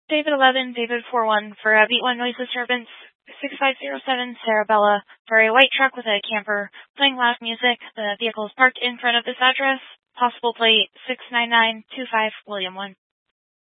David 11, David 41 for Beat 1 noise disturbance. 6507 Sarabella for a white truck with a camper playing loud music. The vehicle is parked in front of this address. Possible plate 69925 William 1.